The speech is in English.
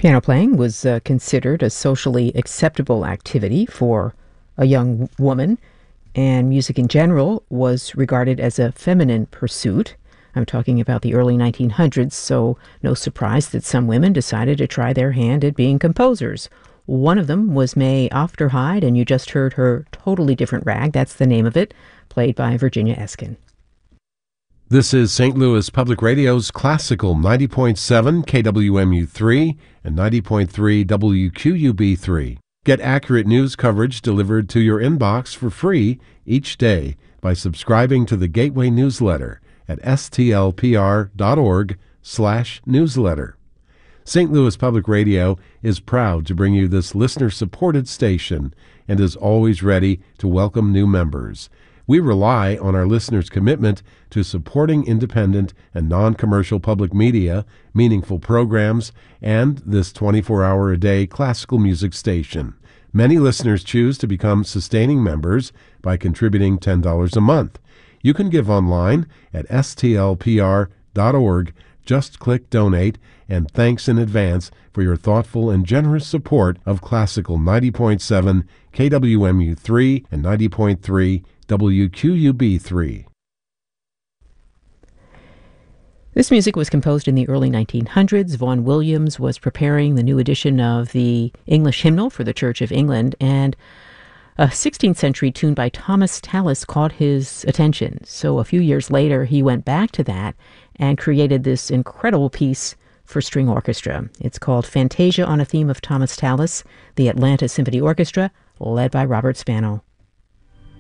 Piano playing was considered a socially acceptable activity for a young woman, and music in general was regarded as a feminine pursuit. I'm talking about the early 1900s, so no surprise that some women decided to try their hand at being composers. One of them was May Aufderheide, and you just heard her Totally Different Rag, that's the name of it, played by Virginia Eskin. This is St. Louis Public Radio's Classical 90.7 KWMU3 and 90.3 WQUB3. Get accurate news coverage delivered to your inbox for free each day by subscribing to the Gateway newsletter at stlpr.org/newsletter. St. Louis Public Radio is proud to bring you this listener-supported station and is always ready to welcome new members. We rely on our listeners' commitment to supporting independent and non-commercial public media, meaningful programs, and this 24-hour-a-day classical music station. Many listeners choose to become sustaining members by contributing $10 a month. You can give online at stlpr.org. Just click Donate, and thanks in advance for your thoughtful and generous support of Classical 90.7 KWMU3 and 90.3 WQUB3. This music was composed in the early 1900s. Vaughan Williams was preparing the new edition of the English hymnal for the Church of England, and a 16th century tune by Thomas Tallis caught his attention. So a few years later, he went back to that and created this incredible piece for string orchestra. It's called Fantasia on a Theme of Thomas Tallis, the Atlanta Symphony Orchestra, led by Robert Spano.